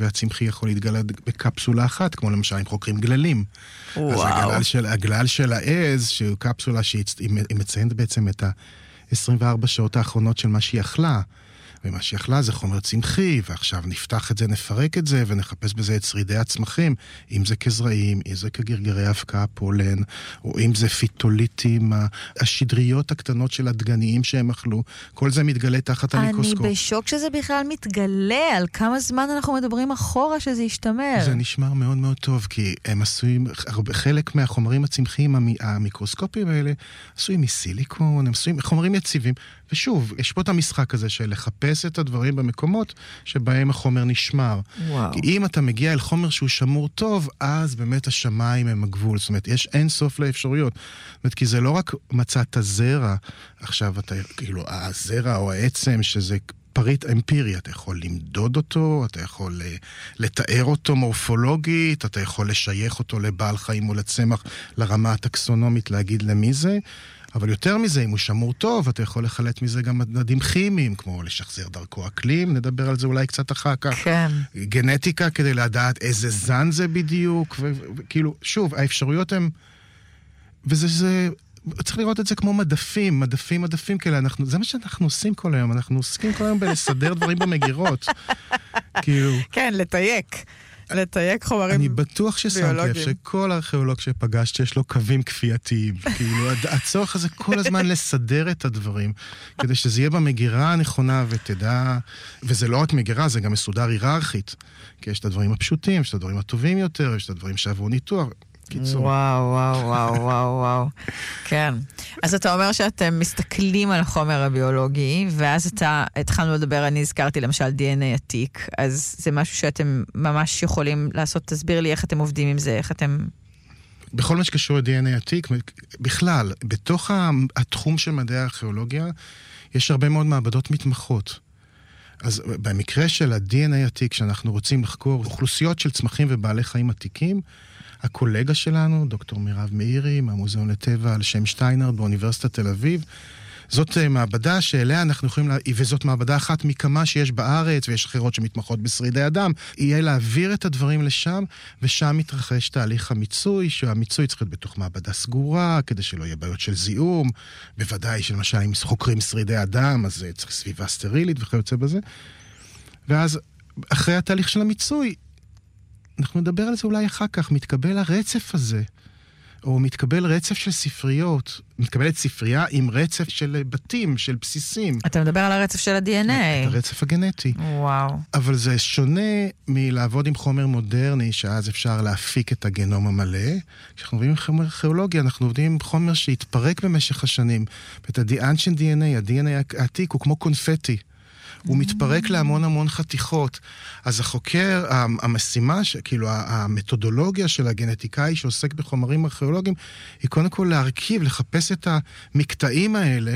והצמחי יכול להתגלות בקפסולה אחת, כמו למשל אם חוקרים גללים. וואו. אז הגלל של העז, שהוא קפסולה שהיא מציינת בעצם את ה-24 שעות האחרונות של מה שהיא אכלה, ומה שיכלה זה חומר צמחי, ועכשיו נפתח את זה, נפרק את זה, ונחפש בזה את שרידי הצמחים, אם זה כזרעים, אם זה כגרגרי אבקה, פולן, או אם זה פיטוליטים, השדריות הקטנות של הדגניים שהם אכלו, כל זה מתגלה תחת המיקרוסקופ. אני בשוק שזה בכלל מתגלה, על כמה זמן אנחנו מדברים אחורה שזה ישתמר. זה נשמר מאוד מאוד טוב, כי הם עשויים, חלק מהחומרים הצמחיים, המיקרוסקופיים האלה, עשויים מסיליקון, הם עשויים חומרים יציבים, ושוב, יש פה את המשחק הזה של לחפש את הדברים במקומות שבהם החומר נשמר. וואו. כי אם אתה מגיע אל חומר שהוא שמור טוב, אז באמת השמיים הם הגבול. זאת אומרת, יש אין סוף לאפשרויות. זאת אומרת, כי זה לא רק מצאת הזרע, עכשיו אתה, כאילו, הזרע או העצם, שזה פריט אמפירי, אתה יכול למדוד אותו, אתה יכול לתאר אותו מורפולוגית, אתה יכול לשייך אותו לבעל חיים או לצמח, לרמה הטקסונומית, להגיד למי זה, אבל יותר מזה, אם הוא שמור טוב, אתה יכול לחלט מזה גם מדדים כימיים, כמו לשחזר דרכו אקלים, נדבר על זה אולי קצת אחר כך. כן. גנטיקה, כדי לדעת איזה זן זה בדיוק, וכאילו, שוב, האפשרויות הן, וזה, צריך לראות את זה כמו מדפים כאלה, זה מה שאנחנו עושים כל היום, אנחנו עוסקים כל היום בלסדר דברים במגירות. כאילו... כן, לתייק חומרים אני בטוח ששמת לב שכל ארכיאולוג שפגשת יש לו קווים כפייתיים. כאילו, הצורך הזה כל הזמן לסדר את הדברים, כדי שזה יהיה במגירה הנכונה ותדע, וזה לא רק מגירה, זה גם מסודר היררכית. כי יש את הדברים הפשוטים, יש את הדברים הטובים יותר, יש את הדברים שעברו ניתוח. קיצור. וואו. כן. אז אתה אומר שאתם מסתכלים על החומר הביולוגי, ואז התחלנו לדבר, אני הזכרתי למשל DNA עתיק, אז זה משהו שאתם ממש יכולים לעשות, תסביר לי איך אתם עובדים עם זה, איך אתם... בכל מה שקשור ל-DNA עתיק, בכלל, בתוך התחום של מדעי הארכיאולוגיה, יש הרבה מאוד מעבדות מתמחות. אז במקרה של ה-DNA עתיק, שאנחנו רוצים לחקור אוכלוסיות של צמחים ובעלי חיים עתיקים, הקולגה שלנו, דוקטור מירב מאירי, מהמוזיאון לטבע על שם שטיינרד באוניברסיטת תל אביב, זאת מעבדה שאליה אנחנו יכולים, וזאת מעבדה אחת מכמה שיש בארץ, ויש אחרות שמתמחות בשרידי אדם, יהיה להעביר את הדברים לשם, ושם מתרחש תהליך המיצוי, שהמיצוי צריך להיות בתוך מעבדה סגורה, כדי שלא יהיה בעיות של זיהום, בוודאי שלמשל אם חוקרים שרידי אדם, אז צריך סביבה סטרילית וכיוצא בזה. ואז אחרי התהליך של המיצוי, אנחנו נדבר על זה אולי אחר כך, מתקבל הרצף הזה, או מתקבל רצף של ספריות, מתקבלת ספרייה עם רצף של בתים, של בסיסים. אתה מדבר על הרצף של ה-DNA. את הרצף הגנטי. וואו. אבל זה שונה מלעבוד עם חומר מודרני, שאז אפשר להפיק את הגנום המלא. כשאנחנו עובדים עם חומר ארכיאולוגי, אנחנו עובדים עם חומר שהתפרק במשך השנים. ואת ה-ancient DNA, ה-DNA העתיק, הוא כמו קונפטי. הוא מתפרק להמון חתיכות. אז החוקר, המשימה, כאילו המתודולוגיה של הגנטיקאי שעוסק בחומרים ארכיאולוגיים, היא קודם כל להרכיב, לחפש את המקטעים האלה,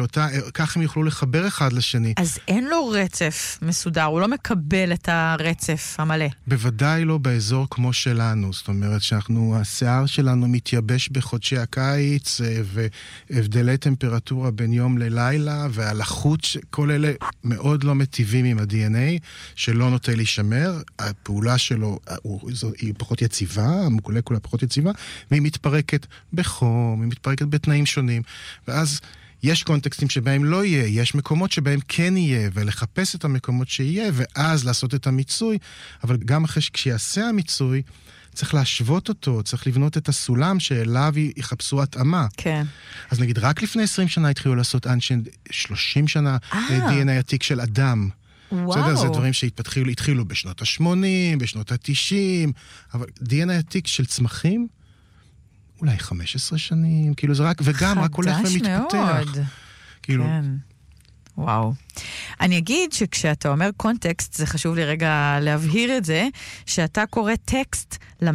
כך הם יוכלו לחבר אחד לשני. אז אין לו רצף מסודר, הוא לא מקבל את הרצף המלא. בוודאי לא באזור כמו שלנו, זאת אומרת השיער שלנו מתייבש בחודשי הקיץ, והבדלי טמפרטורה בין יום ללילה, והלחות, כל אלה מאוד לא מטיבים עם ה-DNA, שלא נוטה להישמר, הפעולה שלו היא פחות יציבה, המולקולה פחות יציבה, והיא מתפרקת בחום, היא מתפרקת בתנאים שונים, ואז יש קונטקסטים שבהם לא יהיה, יש מקומות שבהם כן יהיה, ולחפש את המקומות שיהיה, ואז לעשות את המיצוי, אבל גם אחרי כשיעשה המיצוי, צריך להשוות אותו, צריך לבנות את הסולם שאליו יחפשו התאמה. כן. אז נגיד, רק לפני 20 שנה התחילו לעשות אנשן, 30 שנה DNA עתיק של אדם. וואו. זה דברים שהתחילו בשנות ה-80, בשנות ה-90, אבל DNA עתיק של צמחים, אולי 15 שנים, כאילו זה רק, וגם רק הולך ומתפתח. מאוד. כאילו... כן. וואו. אני אגיד שכשאתה אומר קונטקסט, זה חשוב לי רגע להבהיר את זה, שאתה קורא טקסט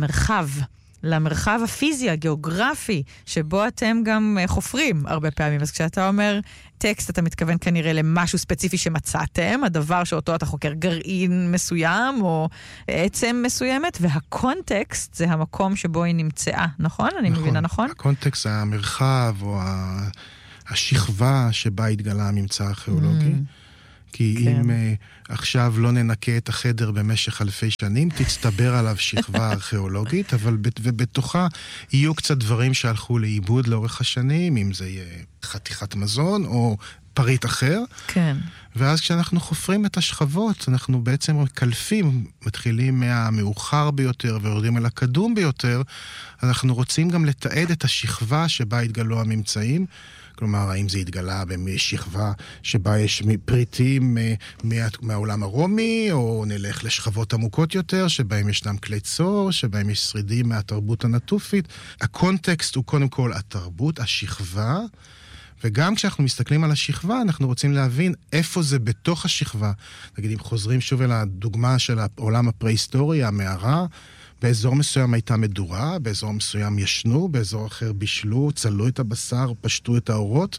למרחב הפיזי, הגיאוגרפי, שבו אתם גם חופרים הרבה פעמים. אז כשאתה אומר טקסט, אתה מתכוון כנראה למשהו ספציפי שמצאתם, הדבר שאותו אתה חוקר גרעין מסוים, או עצם מסוימת, והקונטקסט זה המקום שבו היא נמצאה, נכון? אני מבינה נכון? הקונטקסט זה המרחב, או השכבה שבה התגלה הממצא הארכיאולוגי. כי אם עכשיו לא ננקה את החדר במשך אלפי שנים, תצטבר עליו שכבה ארכיאולוגית, אבל ובתוכה יהיו קצת דברים שהלכו לאיבוד לאורך השנים, אם זה יהיה חתיכת מזון או פריט אחר. כן. ואז כשאנחנו חופרים את השכבות, אנחנו בעצם קלפים, מתחילים מהמאוחר ביותר ויורדים אל הקדום ביותר, אנחנו רוצים גם לתעד את השכבה שבה התגלו הממצאים, כלומר, האם זה התגלה בשכבה שבה יש פריטים מהעולם הרומי, או נלך לשכבות עמוקות יותר, שבהם ישנם כלי צור, שבהם יש שרידים מהתרבות הנטופית. הקונטקסט הוא קודם כל התרבות, השכבה, וגם כשאנחנו מסתכלים על השכבה, אנחנו רוצים להבין איפה זה בתוך השכבה. נגיד, אם חוזרים שוב אל הדוגמה של העולם הפרה-היסטורי, המערה, באזור מסוים הייתה מדורה, באזור מסוים ישנו, באזור אחר בישלו, צלו את הבשר, פשטו את האורות,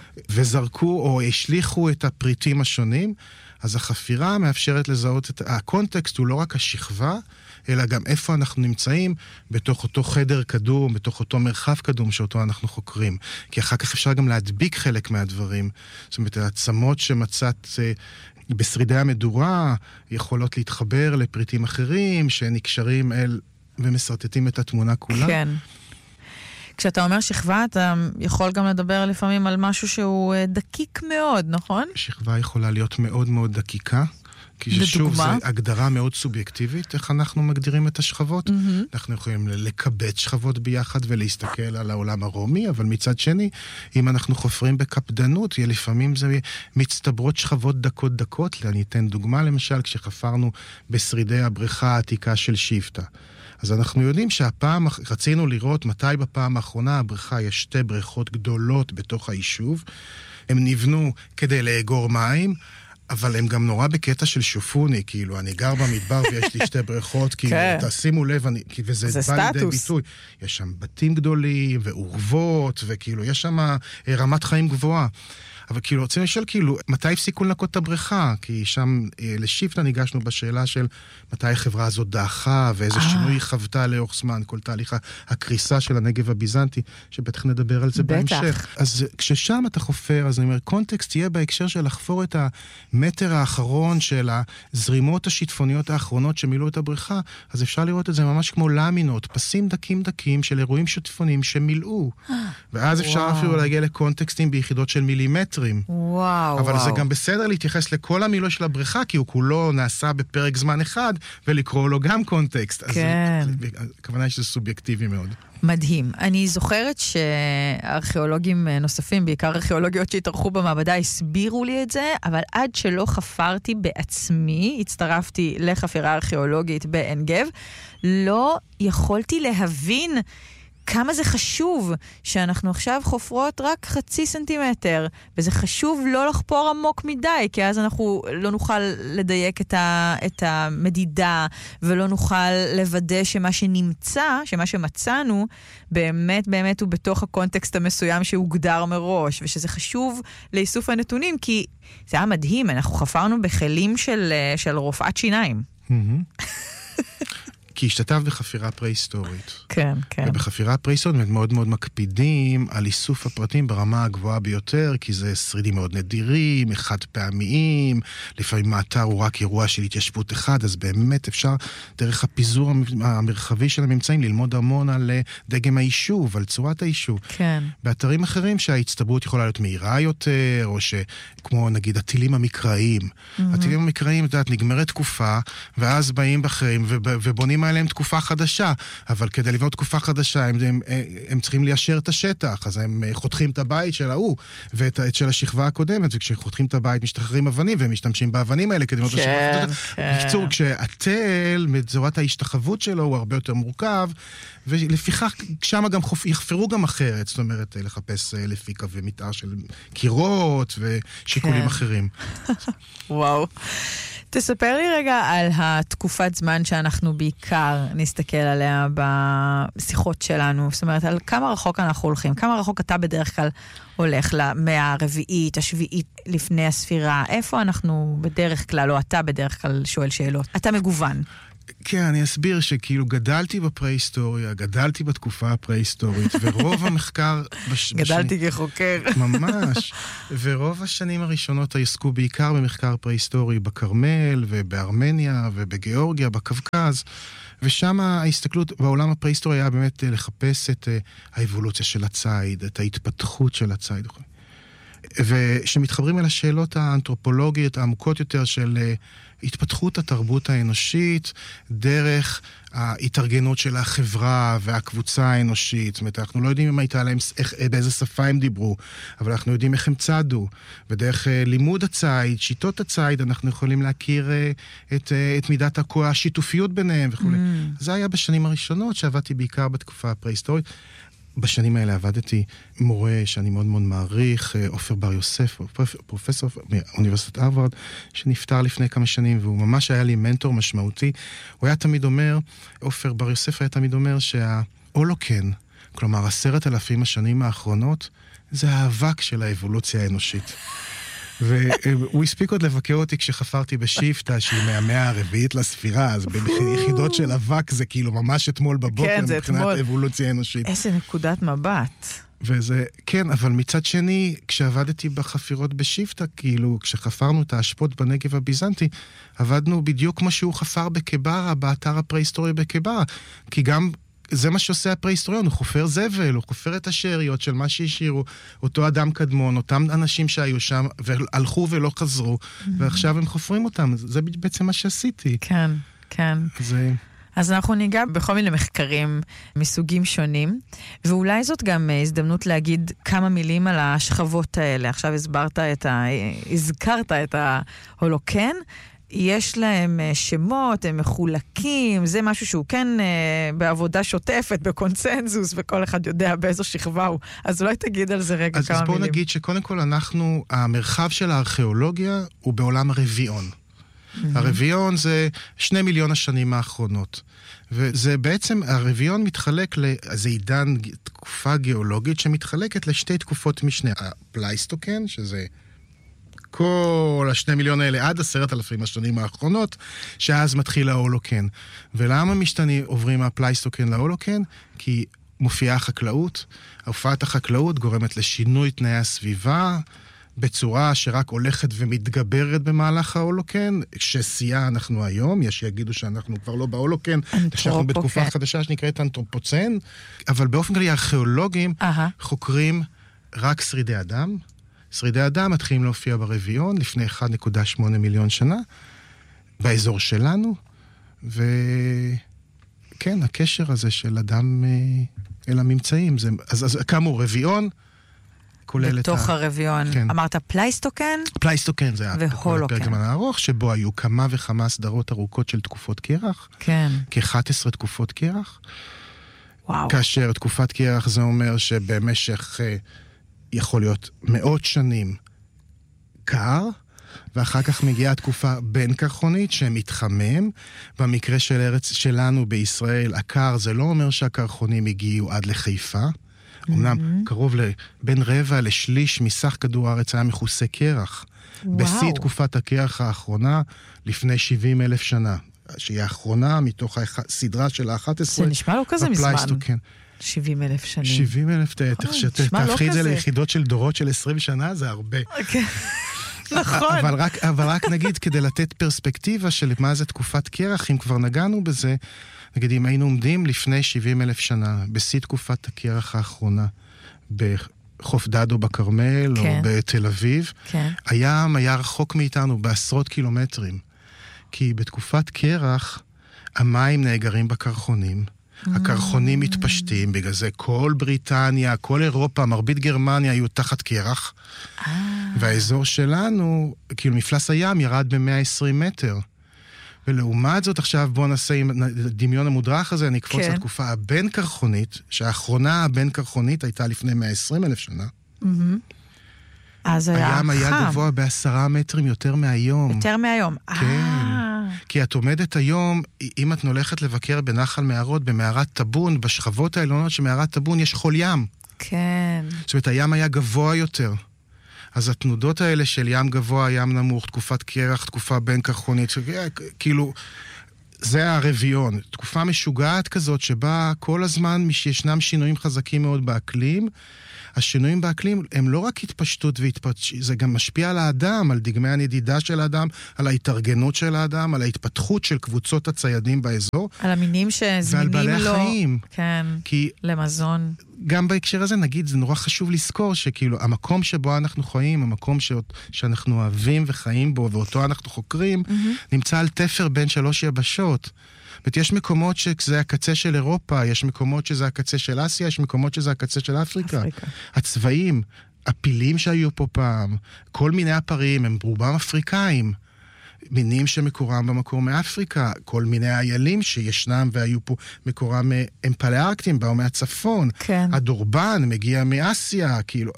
וזרקו או השליחו את הפריטים השונים. אז החפירה מאפשרת לזהות את הקונטקסט, הוא לא רק השכבה, אלא גם איפה אנחנו נמצאים בתוך אותו חדר קדום, בתוך אותו מרחב קדום שאותו אנחנו חוקרים. כי אחר כך אפשר גם להדביק חלק מהדברים. זאת אומרת, העצמות שמצאת בשרידי המדורה יכולות להתחבר לפריטים אחרים שנקשרים אל ומסרטטים את התמונה כולה. כן. כשאתה אומר שכבה, אתה יכול גם לדבר לפעמים על משהו שהוא דקיק מאוד, נכון? שכבה יכולה להיות מאוד מאוד דקיקה. כי ששוב, זו הגדרה מאוד סובייקטיבית, איך אנחנו מגדירים את השכבות. אנחנו יכולים לקבץ שכבות ביחד ולהסתכל על העולם הרומי, אבל מצד שני, אם אנחנו חופרים בקפדנות, לפעמים זה מצטברות שכבות דקות. אני אתן דוגמה, למשל, כשחפרנו בשרידי הבריכה העתיקה של שיפטה. אז אנחנו יודעים שהפעם, רצינו לראות מתי בפעם האחרונה הבריכה, יש 2 בריכות גדולות בתוך היישוב, הם נבנו כדי לאגור מים, אבל הם גם נורא בקטע של שופוני, כאילו, אני גר במדבר ויש לי 2 בריכות, כאילו, תשימו לב, וזה בא לידי ביטוי. יש שם בתים גדולים ועורבות, וכאילו, יש שם רמת חיים גבוהה. אבל כאילו, רוצים לשאול, כאילו, מתי הפסיקו לנקות את הבריכה? כי שם לשיפטה ניגשנו בשאלה של מתי החברה הזאת דעכה, ואיזה שינוי היא חוותה לאורך זמן, כל תהליך הקריסה של הנגב הביזנטי, שבטח נדבר על זה בהמשך. אז כששם אתה חופר, אז אני אומר, קונטקסט תהיה בהקשר של לחפור את המטר האחרון של הזרימות השיטפוניות האחרונות שמילאו את הבריכה, אז אפשר לראות את זה ממש כמו למינות, פסים דקים של אירועים שיטפוניים שמילאו. ואז אפשר אפילו להגיע לקונטקסטים ביחידות של מילימטר. אבל זה גם בסדר להתייחס לכל המילוי של הבריכה, כי הוא כולו נעשה בפרק זמן אחד, ולקרוא לו גם קונטקסט. כן. הכוונה היא שזה סובייקטיבי מאוד. מדהים. אני זוכרת שארכיאולוגים נוספים, בעיקר ארכיאולוגיות שהתארחו במעבדה, הסבירו לי את זה, אבל עד שלא חפרתי בעצמי, הצטרפתי לחפירה ארכיאולוגית בעין גב, לא יכולתי להבין כמה זה חשוב שאנחנו עכשיו חופרות רק 0.5 סנטימטר, וזה חשוב לא לחפור עמוק מדי, כי אז אנחנו לא נוכל לדייק את המדידה, ולא נוכל לוודא שמה שנמצא, שמה שמצאנו, באמת הוא בתוך הקונטקסט המסוים שהוגדר מראש, ושזה חשוב לאיסוף הנתונים, כי זה היה מדהים, אנחנו חפרנו בכלים של רופאת שיניים. כי השתתף בחפירה פרה-היסטורית. כן. ובחפירה פרה-היסטורית מאוד מאוד מקפידים על איסוף הפרטים ברמה הגבוהה ביותר, כי זה שרידים מאוד נדירים, חד פעמיים, לפעמים האתר הוא רק אירוע של התיישבות אחד, אז באמת אפשר דרך הפיזור המרחבי של הממצאים ללמוד המון על דגם היישוב, על צורת היישוב. כן. באתרים אחרים שההצטברות יכולה להיות מהירה יותר, או שכמו נגיד הטילים המקראיים. הטילים המקראיים, נגמרת תקופה, ואז באים בחיים ובונים עליהם תקופה חדשה, אבל כדי לבנות תקופה חדשה, הם צריכים ליישר את השטח, אז הם חותכים את הבית של ההוא, ואת של השכבה הקודמת, וכשחותכים את הבית משתחררים אבנים, והם משתמשים באבנים האלה כדי לבנות את השכבה החדשה. בקיצור, כשהתל, מצורת ההשתחוות שלו, הוא הרבה יותר מורכב, ולפיכך, שם גם יחפרו גם אחרת, זאת אומרת, לחפש לפי קווי מתאר של קירות, ושיקולים אחרים. וואו. תספר לי רגע על התקופת זמן שאנחנו בעיקר נסתכל עליה בשיחות שלנו. זאת אומרת, על כמה רחוק אנחנו הולכים, כמה רחוק אתה בדרך כלל הולך למאה הרביעית, השביעית לפני הספירה. איפה אנחנו בדרך כלל, או אתה בדרך כלל שואל שאלות? אתה מגוון. כן, אני אסביר שכאילו גדלתי בפרה-היסטוריה, גדלתי בתקופה הפרה-היסטורית, ורוב המחקר... גדלתי כחוקר. ממש. ורוב השנים הראשונות עסקו בעיקר במחקר פרה-היסטורי בכרמל, ובארמניה, ובגיאורגיה, בקווקז, ושם ההסתכלות בעולם הפרה-היסטורי היה באמת לחפש את האבולוציה של הציד, את ההתפתחות של הציד. ושמתחברים אל השאלות האנתרופולוגיות העמוקות יותר של התפתחות התרבות האנושית דרך ההתארגנות של החברה והקבוצה האנושית. זאת אומרת, אנחנו לא יודעים אם הייתה להם, באיזה שפה הם דיברו, אבל אנחנו יודעים איך הם צדו. ודרך לימוד הציד, שיטות הציד, אנחנו יכולים להכיר את מידת השיתופיות ביניהם וכו'. זה היה בשנים הראשונות שעבדתי בעיקר בתקופה הפרה-היסטורית. בשנים האלה עבדתי מורה שאני מאוד מאוד מעריך, עופר בר יוסף, פרופסור מאוניברסיטת הרווארד, שנפטר לפני כמה שנים, והוא ממש היה לי מנטור משמעותי. הוא היה תמיד אומר, עופר בר יוסף היה תמיד אומר שההולוקן, כלומר 10,000 השנים האחרונות, זה האבק של האבולוציה האנושית. והוא הספיק עוד לבקר אותי כשחפרתי בשיפטה, שהיא מהמאה הרביעית לספירה, אז ביחידות של אבק זה כאילו ממש אתמול בבוקר מבחינת האבולוציה האנושית. איזה נקודת מבט. וזה, כן, אבל מצד שני, כשעבדתי בחפירות בשיפטה, כאילו, כשחפרנו את האשפות בנגב הביזנטי, עבדנו בדיוק כמו שהוא חפר בקברה, באתר הפרה-היסטורי בקברה, כי גם זה מה שעושה הפרה-היסטוריון, הוא חופר זבל, הוא חופר את השאריות של מה שהשאירו, אותו אדם קדמון, אותם אנשים שהיו שם, והלכו ולא חזרו, ועכשיו הם חופרים אותם. זה בעצם מה שעשיתי. כן, כן. אז אנחנו ניגע בכל מיני מחקרים מסוגים שונים, ואולי זאת גם הזדמנות להגיד כמה מילים על השכבות האלה. עכשיו הזכרת את ההולוקן, יש להם שמות, הם מחולקים, זה משהו שהוא כן בעבודה שוטפת, בקונצנזוס, וכל אחד יודע באיזו שכבה הוא. אז אולי תגיד על זה רגע כמה מילים. אז בואו נגיד שקודם כל המרחב של הארכיאולוגיה הוא בעולם הרביעון. הרביעון זה 2 מיליון השנים האחרונות. וזה בעצם, הרביעון מתחלק זה עידן, תקופה גיאולוגית שמתחלקת לשתי תקופות משנה. הפלייסטוקן, שזה כל 2 מיליון האלה עד 10,000 השנים האחרונות, שאז מתחיל ההולוקן. ולמה עוברים מהפלייסטוקן להולוקן? כי מופיעה החקלאות. הופעת החקלאות גורמת לשינוי תנאי הסביבה, בצורה שרק הולכת ומתגברת במהלך ההולוקן, ששיאה אנחנו היום, יש שיגידו שאנחנו כבר לא בהולוקן, שאנחנו בתקופה חדשה שנקראת אנתרופוצן, אבל באופן כללי הארכיאולוגים חוקרים רק שרידי אדם. שרידי אדם מתחילים להופיע ברביעון לפני 1.8 מיליון שנה, באזור שלנו, וכן, הקשר הזה של אדם אל הממצאים, אז כאמור, רביעון, בתוך הרביון. כן. אמרת פלייסטוקן? פלייסטוקן זה הפרק זמן הארוך, שבו היו כמה וכמה סדרות ארוכות של תקופות קרח. כן. כ-11 תקופות קרח. וואו. כאשר תקופת קרח זה אומר שבמשך יכול להיות מאות שנים קר, ואחר כך מגיעה התקופה בין קרחונית שמתחמם. במקרה של ארץ שלנו בישראל, הקר זה לא אומר שהקרחונים הגיעו עד לחיפה. אמנם קרוב בין רבע לשליש מסך כדור הארץ היה מכוסה קרח. בשיא תקופת הקרח האחרונה, לפני 70,000 שנה. שהיא האחרונה מתוך הסדרה של ה-11. זה נשמע לא כזה מזמן. 70,000 שנים. 70,000, תהפכי את זה ליחידות של דורות של 20 שנה, זה הרבה. נכון. אבל רק נגיד, כדי לתת פרספקטיבה של מה זה תקופת קרח, אם כבר נגענו בזה, נגיד, אם היינו עומדים לפני 70,000 שנה, בשיא תקופת הקרח האחרונה, בחוף דדו בכרמל, כן. או בתל אביב, כן. הים היה רחוק מאיתנו בעשרות קילומטרים. כי בתקופת קרח, המים נאגרים בקרחונים, הקרחונים מתפשטים, בגלל זה כל בריטניה, כל אירופה, מרבית גרמניה היו תחת קרח, והאזור שלנו, כאילו מפלס הים ירד ב-120 מטר. ולעומת זאת עכשיו בואו נעשה עם דמיון המודרך הזה, אני אקפוץ לתקופה הבין-קרחונית, שהאחרונה הבין-קרחונית הייתה לפני 120,000 שנה. אז הים היה גבוה ב10 מטרים יותר מהיום. יותר מהיום. כן. כי את עומדת היום, אם את הולכת לבקר בנחל מערות, במערת טבון, בשכבות העליונות של מערת טבון יש חול ים. כן. זאת אומרת, הים היה גבוה יותר. אז התנודות האלה של ים גבוה, ים נמוך, תקופת קרח, תקופה בין קרחונית, כאילו, זה הרביעון, תקופה משוגעת כזאת שבה כל הזמן ישנם שינויים חזקים מאוד באקלים. השינויים באקלים הם לא רק התפשטות זה גם משפיע על האדם, על דגמי הנדידה של האדם, על ההתארגנות של האדם, על ההתפתחות של קבוצות הציידים באזור. על המינים שזמינים לו. ועל בעלי החיים. כן, למזון. גם בהקשר הזה, נגיד, זה נורא חשוב לזכור שכאילו המקום שבו אנחנו חיים, המקום שאנחנו אוהבים וחיים בו, ואותו אנחנו חוקרים, נמצא על תפר בין 3 יבשות. יש מקומות שזה הקצה של אירופה, יש מקומות שזה הקצה של אסיה, יש מקומות שזה הקצה של אפריקה. הצבעים, הפילים שהיו פה פעם, כל מיני הפרים, הם רובם אפריקאים. מינים שמקורם במקור מאפריקה, כל מיני איילים שישנם והיו פה מקורם הם פלארקטים, באו מהצפון. כן. הדורבן מגיע מאסיה, כאילו,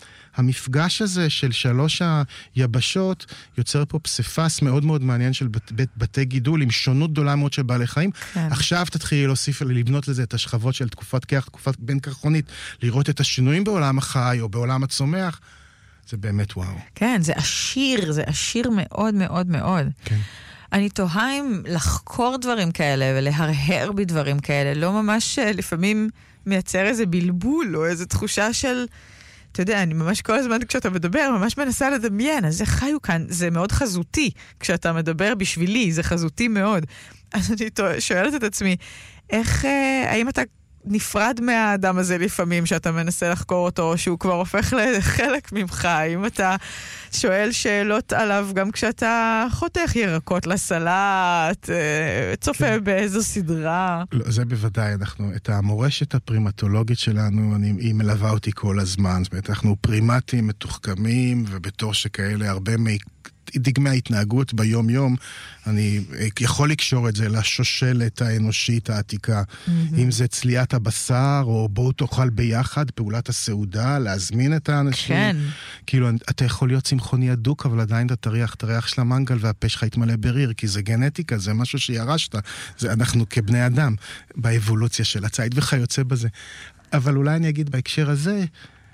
המפגש הזה של 3 היבשות יוצר פה פסיפס מאוד מאוד מעניין של בתי גידול עם שונות גדולה מאוד של בעלי חיים. כן. עכשיו תתחילי להוסיף, לבנות לזה את השכבות של תקופת קרח, תקופת בין קרחונית, לראות את השינויים בעולם החי או בעולם הצומח. זה באמת וואו. כן, זה עשיר מאוד מאוד מאוד. כן. אני תוהה אם לחקור דברים כאלה ולהרהר בדברים כאלה, לא ממש לפעמים מייצר איזה בלבול או איזו תחושה של, אתה יודע, אני ממש כל הזמן כשאתה מדבר, ממש מנסה לדמיין, אז זה חיו כאן, זה מאוד חזותי, כשאתה מדבר בשבילי, זה חזותי מאוד. אז אני שואלת את עצמי, האם אתה נפרד מהאדם הזה לפעמים, שאתה מנסה לחקור אותו, או שהוא כבר הופך לחלק ממך, אם אתה שואל שאלות עליו, גם כשאתה חותך ירקות לסלט, צופה באיזו סדרה. לא, זה בוודאי, את המורשת הפרימטולוגית שלנו, היא מלווה אותי כל הזמן, זאת אומרת, אנחנו פרימטים מתוחכמים, ובתור שכאלה הרבה דגמי ההתנהגות ביום-יום, אני יכול לקשור את זה לשושלת האנושית העתיקה. אם זה צליית הבשר, או בואו תאכל ביחד, פעולת הסעודה, להזמין את האנשים. כן. כאילו, אתה יכול להיות צמחוני אדוק, אבל עדיין אתה תריח של המנגל, והפה שלך יתמלא בריר, כי זה גנטיקה, זה משהו שירשת. אנחנו כבני אדם, באבולוציה של הציד וכיוצא בזה. אבל אולי אני אגיד בהקשר הזה,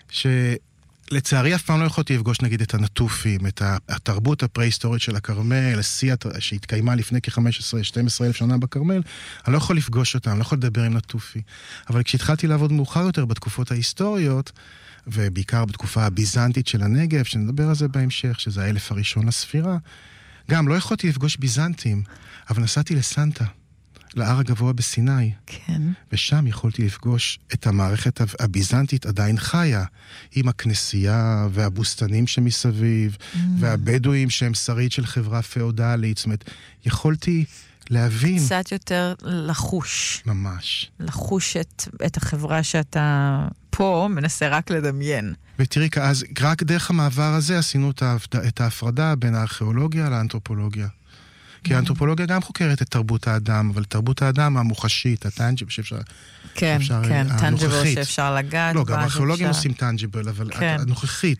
לצערי אף פעם לא יכולתי לפגוש נגיד את הנטופים, את התרבות הפרה-היסטורית של הכרמל, השיא שהתקיימה לפני כ-15-12 אלף שנה בכרמל, אני לא יכול לפגוש אותם, אני לא יכול לדבר עם נטופי. אבל כשהתחלתי לעבוד מאוחר יותר בתקופות ההיסטוריות, ובעיקר בתקופה הביזנטית של הנגב, שנדבר על זה בהמשך, שזה האלף הראשון לספירה, גם לא יכולתי לפגוש ביזנטים, אבל נסעתי לסנטה. להר הגבוה בסיני. כן. ושם יכולתי לפגוש את המערכת הביזנטית עדיין חיה, עם הכנסייה והבוסתנים שמסביב, והבדואים שהם שריד של חברה פאודלית. זאת אומרת, יכולתי להבין. קצת יותר לחוש. ממש. לחוש את החברה שאתה פה מנסה רק לדמיין. ותראי, אז רק דרך המעבר הזה עשינו את ההפרדה בין הארכיאולוגיה לאנתרופולוגיה. כי האנתרופולוגיה גם חוקרת את תרבות האדם, אבל תרבות האדם המוחשית, הטנג'יבל שאפשר... כן, טנג'יבל שאפשר לגעת. לא, גם הארכיאולוגים עושים טנג'יבל, אבל הנוכחית...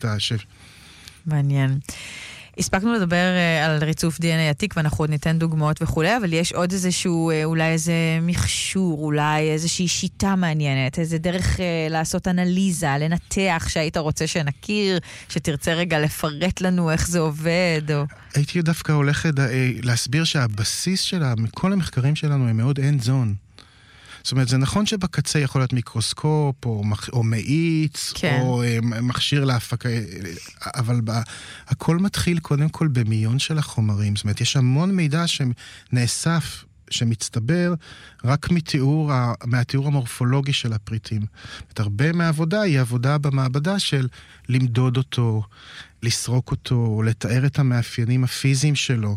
מעניין. הספקנו לדבר על ריצוף DNA עתיק, ואנחנו עוד ניתן דוגמאות וכו', אבל יש עוד איזשהו, אולי איזה מכשור, אולי איזושהי שיטה מעניינת, איזה דרך לעשות אנליזה, לנתח שהיית רוצה שנכיר, שתרצה רגע לפרט לנו איך זה עובד, או... הייתי דווקא הולך להסביר שהבסיס שלה, מכל המחקרים שלנו, הם מאוד end zone. זאת אומרת, זה נכון שבקצה יכול להיות מיקרוסקופ, או מאיץ, כן. או מכשיר להפקה, אבל הכל מתחיל קודם כל במיון של החומרים. זאת אומרת, יש המון מידע שנאסף, שמצטבר, רק מהתיאור המורפולוגי של הפריטים. זאת אומרת, הרבה מהעבודה היא עבודה במעבדה של למדוד אותו, לסרוק אותו, לתאר את המאפיינים הפיזיים שלו,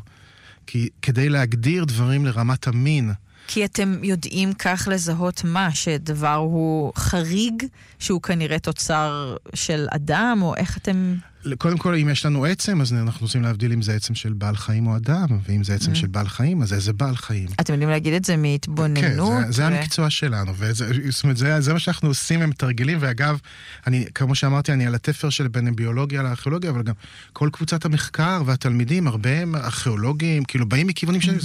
כדי להגדיר דברים לרמת המין. כי אתם יודעים כך לזהות מה, שדבר הוא חריג, שהוא כנראה תוצר של אדם, או איך אתם... קודם כל, אם יש לנו עצם, אז אנחנו רוצים להבדיל אם זה עצם של בעל חיים או אדם, ואם זה עצם של בעל חיים, אז איזה בעל חיים. אתם יודעים להגיד את זה מהתבוננות? כן, זה המקצוע שלנו, זאת אומרת, זה מה שאנחנו עושים, הם תרגילים, ואגב, כמו שאמרתי, אני על התפר של בין הביולוגיה לארכיאולוגיה, אבל גם כל קבוצת המחקר והתלמידים, הרבה הם ארכיאולוגים, כאילו באים מכיוונים שונים,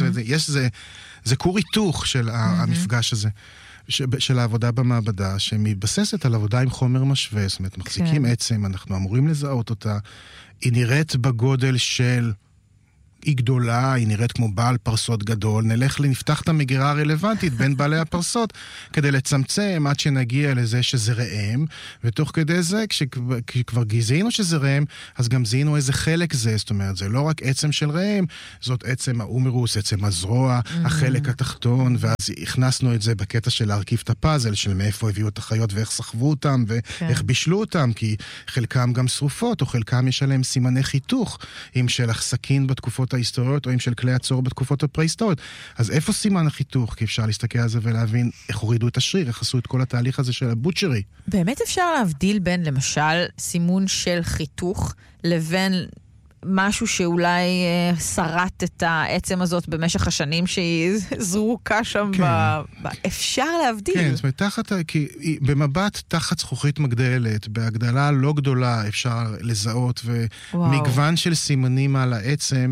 זה כור היתוך של המפגש הזה. של העבודה במעבדה, שמתבססת על עבודה עם חומר משווה, זאת אומרת, מחזיקים עצם, אנחנו אמורים לזהות אותה, היא נראית בגודל של היא גדולה, היא נראית כמו בעל פרסות גדול, נפתח את המגירה הרלוונטית בין בעלי הפרסות, כדי לצמצם עד שנגיע לזה שזה ראם, ותוך כדי זה, כשכבר זיהינו שזה ראם, אז גם זיהינו איזה חלק זה, זאת אומרת, זה לא רק עצם של ראם, זאת עצם האומרוס, עצם הזרוע, החלק התחתון, ואז הכנסנו את זה בקטע של להרכיב את הפאזל, של מאיפה הביאו את החיות ואיך סחבו אותם, ואיך בישלו אותם, כי חלקם גם שרופות, או חלקם יש עליהם סימני חיתוך, אם של הסכין בתקופות ההיסטוריות, או אם של כלי הצור בתקופות הפרה-היסטוריות. אז איפה סימן החיתוך? כי אפשר להסתכל על זה ולהבין איך הורידו את השריר, איך עשו את כל התהליך הזה של הבוטשרי. באמת אפשר להבדיל בין, למשל, סימון של חיתוך, לבין משהו שאולי שרת את העצם הזאת במשך השנים שהיא זרוקה שם, אפשר להבדיל. כן, זאת אומרת, כי במבט תחת זכוכית מגדלת, בהגדלה לא גדולה אפשר לזהות, ומגוון של סימנים על העצם,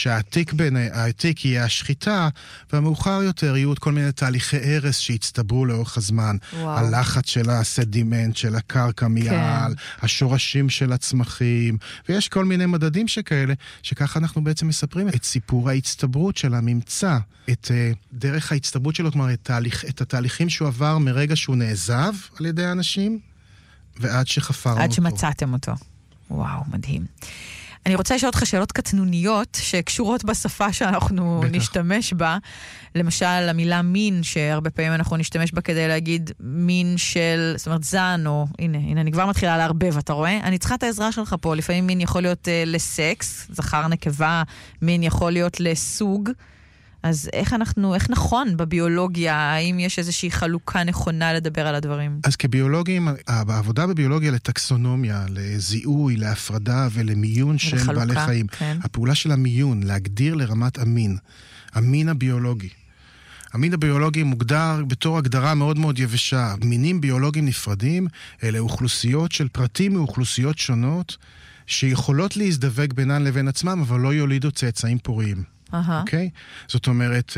שהעתיק יהיה השחיטה, והמאוחר יותר יהיו כל מיני תהליכי ערס שהצטברו לאורך הזמן. הלחץ של הסדימנט, של הקרקע מעל, השורשים של הצמחים, ויש כל מיני מדדים כאלה, שככה אנחנו בעצם מספרים את סיפור ההצטברות של הממצא, את דרך ההצטברות שלו, כלומר, את התהליכים שהוא עבר מרגע שהוא נעזב על ידי האנשים, ועד שחפרנו אותו. עד שמצאתם אותו. וואו, מדהים. אני רוצה לשאול אותך שאלות קטנוניות שקשורות בשפה שאנחנו נשתמש בה. למשל, המילה מין, שהרבה פעמים אנחנו נשתמש בה כדי להגיד מין של, זאת אומרת, זן, או הנה, אני כבר מתחילה להרבב, אתה רואה? אני צריכה את העזרה שלך פה. לפעמים מין יכול להיות לסקס, זכר נקבה, מין יכול להיות לסוג. אז איך נכון בביולוגיה, האם יש איזושהי חלוקה נכונה לדבר על הדברים? אז כביולוגים, העבודה בביולוגיה לטקסונומיה, לזיהוי, להפרדה ולמיון של בעלי חיים. כן. הפעולה של המיון, להגדיר לרמת המין, המין הביולוגי. המין הביולוגי מוגדר בתור הגדרה מאוד מאוד יבשה. מינים ביולוגיים נפרדים, אלה אוכלוסיות של פרטים מאוכלוסיות שונות, שיכולות להזדווג בינן לבין עצמם, אבל לא יולידו צאצאים פוריים. אוקיי? זאת אומרת,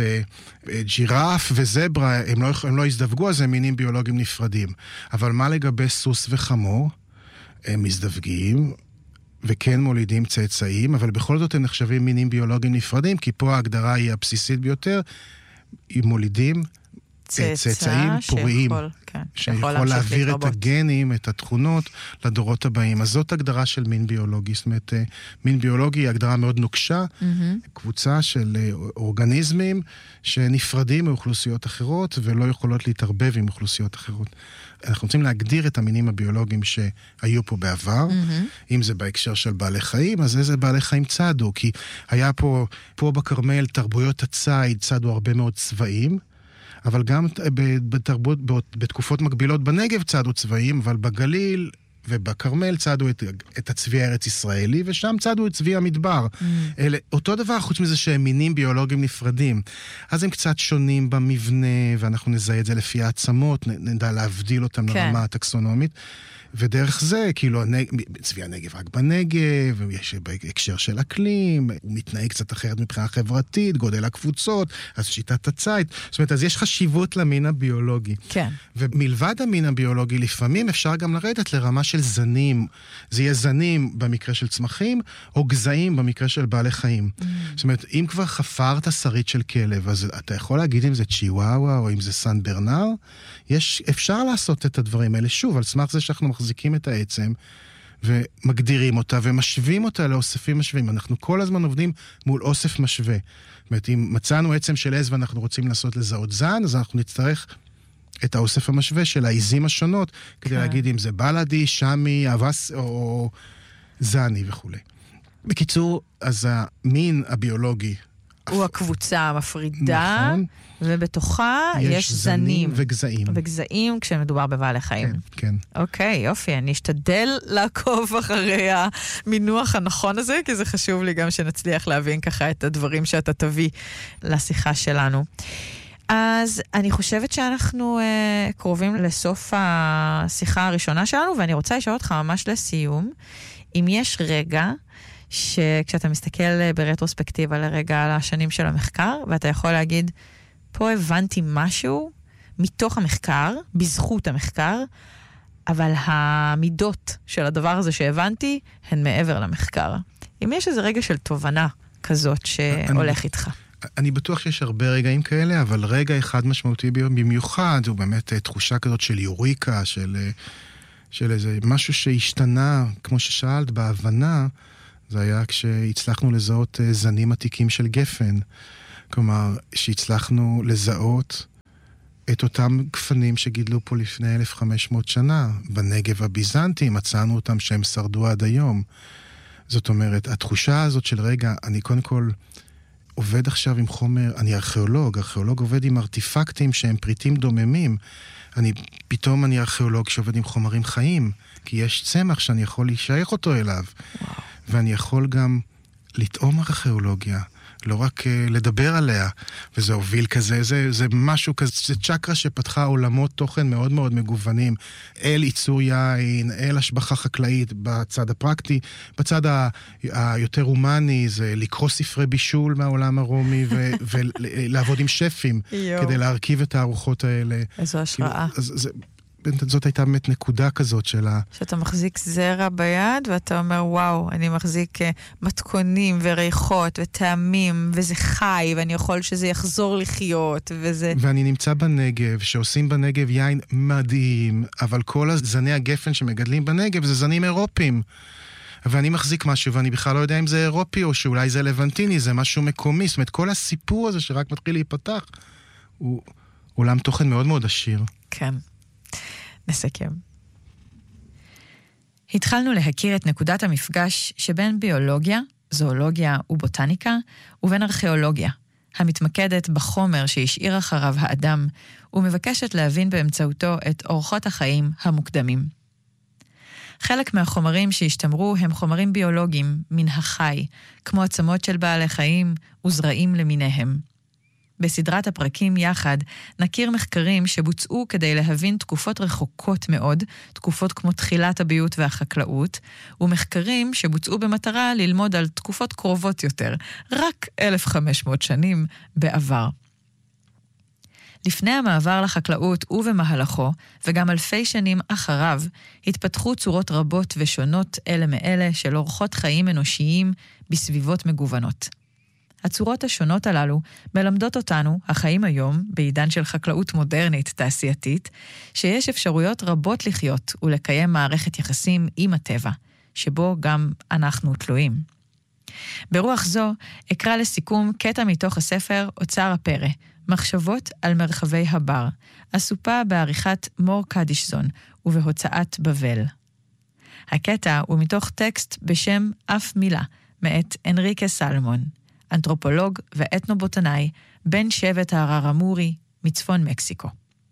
ג'ירף וזברה, הם לא הזדווגו, אז הם מינים ביולוגיים נפרדים. אבל מה לגבי סוס וחמור? הם מזדווגים, וכן מולידים צאצאים, אבל בכל זאת הם נחשבים מינים ביולוגיים נפרדים, כי פה ההגדרה היא הבסיסית ביותר, הם מולידים צאצאים פוריים, שיכול להעביר את הגנים, את התכונות, לדורות הבאים. אז זאת הגדרה של מין ביולוגי. זאת אומרת, מין ביולוגי היא הגדרה מאוד נוקשה, קבוצה של אורגניזמים שנפרדים מאוכלוסיות אחרות, ולא יכולות להתערבב עם אוכלוסיות אחרות. אנחנו רוצים להגדיר את המינים הביולוגיים שהיו פה בעבר, אם זה בהקשר של בעלי חיים, אז איזה בעלי חיים צעדו? כי היה פה בקרמל תרבויות הציד, צעדו הרבה מאוד צבעים, אבל גם בתקופות מקבילות בנגב צעדו צבעים, אבל בגליל ובקרמל צעדו את הצבי הארץ ישראלי, ושם צעדו את צבי המדבר. אלה, אותו דבר, חוץ מזה שהם מינים ביולוגיים נפרדים. אז הם קצת שונים במבנה, ואנחנו נזהה את זה לפי העצמות, נדע להבדיל אותם לרמה הטקסונומית. ודרך זה, כאילו, צבי הנגב רק בנגב, ויש בהקשר של אקלים, הוא מתנהג קצת אחרת מבחינה חברתית, גודל הקבוצות, אז שיטת הציד. זאת אומרת, אז יש חשיבות למין הביולוגי. כן. ומלבד המין הביולוגי, לפעמים אפשר גם לרדת לרמה של זנים. זה יהיה זנים במקרה של צמחים, או גזעים במקרה של בעלי חיים. זאת אומרת, אם כבר חפרת שרית של כלב, אז אתה יכול להגיד אם זה צ'יוואווה, או אם זה סן ברנר, אפשר לעשות את הדברים האלה. שוב, על סמך זה שאנחנו מחזיקים את העצם, ומגדירים אותה, ומשווים אותה לאוספים משווים. אנחנו כל הזמן עובדים מול אוסף משווה. זאת אומרת, אם מצאנו עצם של עז ואנחנו רוצים לעשות לזהות זן, אז אנחנו נצטרך את האוסף המשווה של העיזים השונות, כדי להגיד אם זה בלדי, שמי, אבס, או זני וכו'. בקיצור, אז המין הביולוגי, הוא הקבוצה המפרידה, נכון. ובתוכה יש זנים וגזעים. וגזעים כשמדובר בבעלי חיים. כן, כן. אוקיי, יופי, אני אשתדל לעקוב אחרי המינוח הנכון הזה, כי זה חשוב לי גם שנצליח להבין ככה את הדברים שאתה תביא לשיחה שלנו. אז אני חושבת שאנחנו קרובים לסוף השיחה הראשונה שלנו, ואני רוצה לשאול אותך ממש לסיום, אם יש רגע שכשאתה מסתכל ברטרוספקטיבה לרגע על השנים של המחקר, ואתה יכול להגיד, פה הבנתי משהו מתוך המחקר, בזכות המחקר, אבל המידות של הדבר הזה שהבנתי, הן מעבר למחקר. אם יש איזה רגע של תובנה כזאת שהולך איתך? אני בטוח שיש הרבה רגעים כאלה, אבל רגע אחד משמעותי במיוחד, הוא באמת תחושה כזאת של יוריקה, של איזה משהו שהשתנה, כמו ששאלת, בהבנה, זה היה כשהצלחנו לזהות זנים עתיקים של גפן. כלומר, שהצלחנו לזהות את אותם גפנים שגידלו פה לפני 1500 שנה. בנגב הביזנטי מצאנו אותם שהם שרדו עד היום. זאת אומרת, התחושה הזאת של רגע, אני קודם כל עובד עכשיו עם חומר, אני ארכיאולוג עובד עם ארטיפקטים שהם פריטים דוממים. פתאום אני ארכיאולוג שעובד עם חומרים חיים, כי יש צמח שאני יכול להישייך אותו אליו. וואו. ואני יכול גם לטעום ארכיאולוגיה, לא רק לדבר עליה, וזה הוביל כזה, זה משהו כזה, זה צ'קרה שפתחה עולמות תוכן מאוד מאוד מגוונים, אל ייצור יין, אל השבחה חקלאית בצד הפרקטי, בצד היותר הומני, זה לקרוא ספרי בישול מהעולם הרומי, ולעבוד עם שפים, כדי להרכיב את הארוחות האלה. איזו השראה. זאת הייתה באמת נקודה כזאת שלה. שאתה מחזיק זרע ביד, ואתה אומר, וואו, אני מחזיק מתכונים וריחות וטעמים, וזה חי, ואני יכול שזה יחזור לחיות, וזה... ואני נמצא בנגב, שעושים בנגב יין מדהים, אבל כל הזני הגפן שמגדלים בנגב זה זנים אירופיים. ואני מחזיק משהו, ואני בכלל לא יודע אם זה אירופי, או שאולי זה לבנטיני, זה משהו מקומי. זאת אומרת, כל הסיפור הזה שרק מתחיל להיפתח, הוא עולם תוכן מאוד מאוד עשיר. כן. נסכם. התחלנו להכיר את נקודת המפגש שבין ביולוגיה, זואולוגיה ובוטניקה, ובין ארכיאולוגיה, המתמקדת בחומר שהשאיר אחריו האדם, ומבקשת להבין באמצעותו את אורחות החיים המוקדמים. חלק מהחומרים שהשתמרו הם חומרים ביולוגיים מן החי, כמו עצמות של בעלי חיים וזרעים למיניהם. בסדרת הפרקים יחד נכיר מחקרים שבוצעו כדי להבין תקופות רחוקות מאוד, תקופות כמו תחילת הביות והחקלאות, ומחקרים שבוצעו במטרה ללמוד על תקופות קרובות יותר, רק 1500 שנים בעבר. לפני המעבר לחקלאות ובמהלכו, וגם אלפי שנים אחריו, התפתחו צורות רבות ושונות אלה מאלה של אורחות חיים אנושיים בסביבות מגוונות. הצורות השונות הללו מלמדות אותנו, החיים היום, בעידן של חקלאות מודרנית תעשייתית, שיש אפשרויות רבות לחיות ולקיים מערכת יחסים עם הטבע, שבו גם אנחנו תלויים. ברוח זו, אקרא לסיכום קטע מתוך הספר אוצר הפרא, מחשבות על מרחבי הבר, אסופה בעריכת מור קדישזון ובהוצאת בבל. הקטע הוא מתוך טקסט בשם אף מילה, מאת אנריקה סלמון, אנתרופולוג ואתנובוטנאי, בן שבט הררמורי מצפון מקסיקו.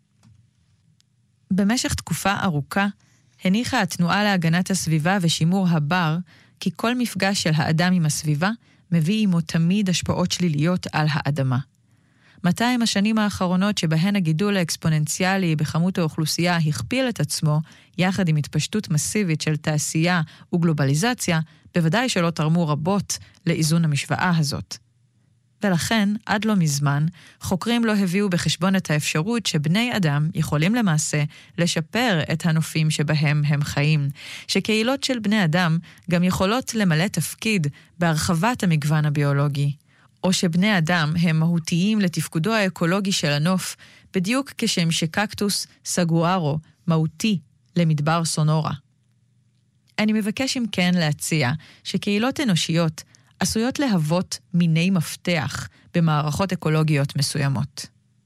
במשך תקופה ארוכה, הניחה התנועה להגנת הסביבה ושימור הבר, כי כל מפגש של האדם עם הסביבה מביא עמו תמיד השפעות שליליות על האדמה. 200 השנים האחרונות שבהן הגידול האקספוננציאלי בכמות האוכלוסייה הכפיל את עצמו, יחד עם התפשטות מסיבית של תעשייה וגלובליזציה, בוודאי שלא תרמו רבות לאיזון המשוואה הזאת. ולכן, עד לא מזמן, חוקרים לא הביאו בחשבון את האפשרות שבני אדם יכולים למעשה לשפר את הנופים שבהם הם חיים, שקהילות של בני אדם גם יכולות למלא תפקיד בהרחבת המגוון הביולוגי, או שבני אדם הם מהותיים לתפקודו האקולוגי של הנוף, בדיוק כשם שקקטוס סגוארו מהותי למדבר סונורה. אני מבקש אם כן להציע שקהילות אנושיות עשויות להוות מיני מפתח במערכות אקולוגיות מסוימות.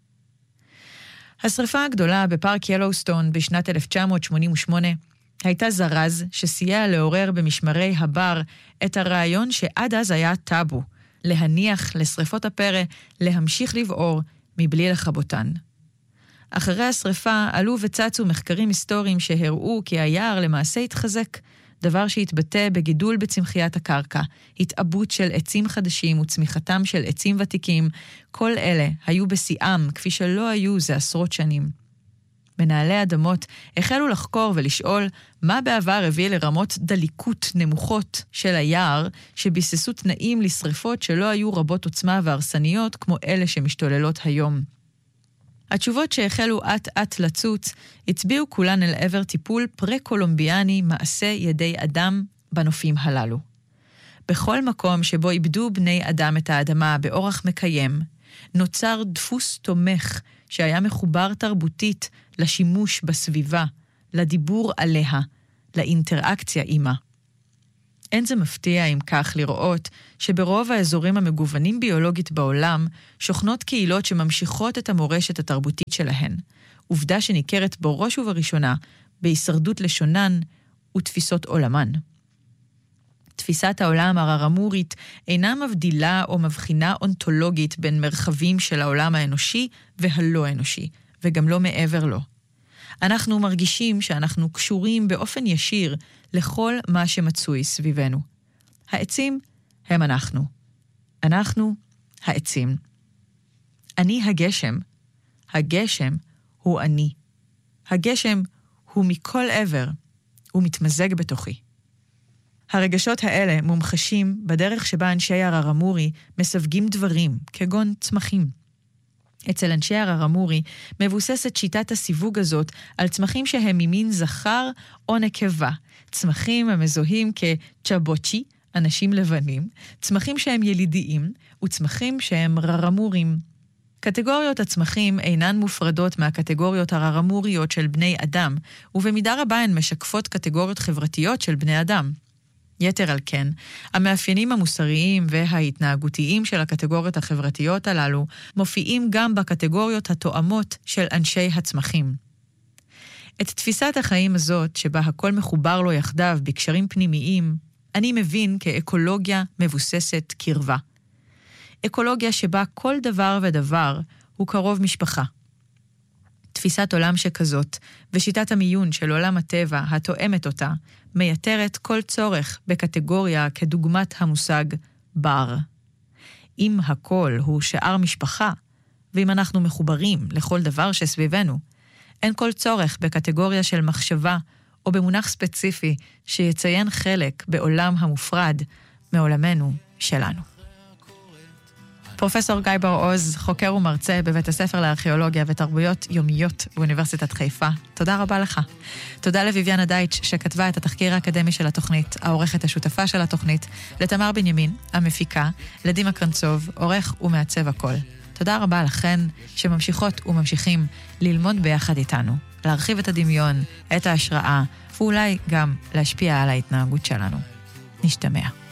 השריפה הגדולה בפארק ילוסטון בשנת 1988 הייתה זרז שסייע לעורר במשמרי הבר את הרעיון שעד אז היה טאבו, להניח לשריפות הפרא להמשיך לבעור מבלי לכבותן. אחרי השריפה עלו וצצו מחקרים היסטוריים שהראו כי היער למעשה התחזק, דבר שהתבטא בגידול בצמחיית הקרקע, התאבות של עצים חדשים וצמיחתם של עצים ותיקים, כל אלה היו בשיאם כפי שלא היו זה עשרות שנים. מנהלי אדמות החלו לחקור ולשאול מה בעבר הביא לרמות דליקות נמוכות של היער שביססו תנאים לשריפות שלא היו רבות עוצמה והרסניות כמו אלה שמשתוללות היום. התשובות שהחלו עת לצוץ הצביעו כולן אל עבר טיפול פרה-קולומביאני מעשה ידי אדם בנופים הללו. בכל מקום שבו איבדו בני אדם את האדמה באורח מקיים, נוצר דפוס תומך שהיה מחובר תרבותית לשימוש בסביבה, לדיבור עליה, לאינטראקציה עימה. אין זה מפתיע אם כך לראות שברוב האזורים המגוונים ביולוגית בעולם שוכנות קהילות שממשיכות את המורשת התרבותית שלהן, עובדה שניכרת בראש ובראשונה בהישרדות לשונן ותפיסות עולמן. תפיסת העולם הררמורית אינה מבדילה או מבחינה אונתולוגית בין מרחבים של העולם האנושי והלא אנושי, וגם לא מעבר לו. אנחנו מרגישים שאנחנו קשורים באופן ישיר לכל מה שמצוי סביבנו. העצים הם אנחנו. אנחנו העצים. אני הגשם. הגשם הוא אני. הגשם הוא מכל עבר. הוא מתמזג בתוכי. הרגשות האלה מומחשים בדרך שבה אנשי הררמורי מסווגים דברים, כגון צמחים. אצל אנשי הררמורי מבוססת שיטת הסיווג הזאת על צמחים שהם ממין זכר או נקבה, צמחים המזוהים כצ'בוצ'י, אנשים לבנים, צמחים שהם ילידיים וצמחים שהם ררמורים. קטגוריות הצמחים אינן מופרדות מהקטגוריות הררמוריות של בני אדם, ובמידה רבה הן משקפות קטגוריות חברתיות של בני אדם. יתר על כן, המאפיינים המוסריים וההתנהגותיים של הקטגוריות החברתיות הללו מופיעים גם בקטגוריות התואמות של אנשי הצמחים. את תפיסת החיים הזאת, שבה הכל מחובר לו יחדיו בקשרים פנימיים, אני מבין כאקולוגיה מבוססת קרבה. אקולוגיה שבה כל דבר ודבר הוא קרוב משפחה. תפיסת עולם שכזאת, ושיטת המיון של עולם הטבע התואמת אותה, מייתרת כל צורך בקטגוריה כדוגמת המושג בר. אם הכל הוא שאר משפחה, ואם אנחנו מחוברים לכל דבר שסביבנו, אין כל צורך בקטגוריה של מחשבה או במונח ספציפי שיציין חלק בעולם המופרד מעולמנו שלנו. פרופסור גיא בר-עוז, חוקר ומרצה בבית הספר לארכיאולוגיה ותרבויות יומיות באוניברסיטת חיפה. תודה רבה לך. תודה לויביאנה דייטש שכתבה את התחקיר האקדמי של התוכנית, העורכת השותפה של התוכנית, לתמר בנימין, המפיקה, לדימה קרנצוב, עורך ומעצב הכל. תודה רבה לכן שממשיכות וממשיכים ללמוד ביחד איתנו, להרחיב את הדמיון, את ההשראה, ואולי גם להשפיע על ההתנהגות שלנו. נשתמע.